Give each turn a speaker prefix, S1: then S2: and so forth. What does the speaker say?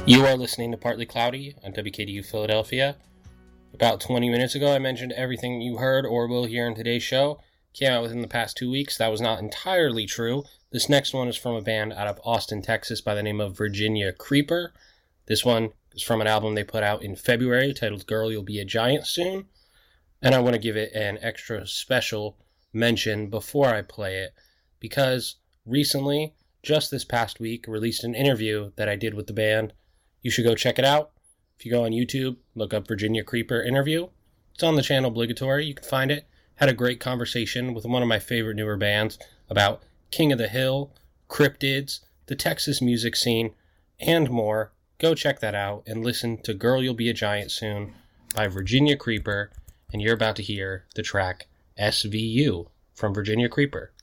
S1: You are listening to Partly Cloudy on WKDU Philadelphia. About 20 minutes ago, I mentioned everything you heard or will hear in today's show came out within the past 2 weeks. That was not entirely true. This next one is from a band out of Austin, Texas by the name of Virginia Creeper. This one is from an album they put out in February titled Girl, You'll Be a Giant Soon. And I want to give it an extra special mention before I play it because recently, just this past week, released an interview that I did with the band. You should go check it out. If you go on YouTube, look up Virginia Creeper interview. It's on the channel obligatory. You can find it. Had a great conversation with one of my favorite newer bands about King of the Hill, cryptids, the Texas music scene, and more. Go check that out and listen to Girl, You'll Be a Giant Soon by Virginia Creeper. And you're about to hear the track SVU from Virginia Creeper.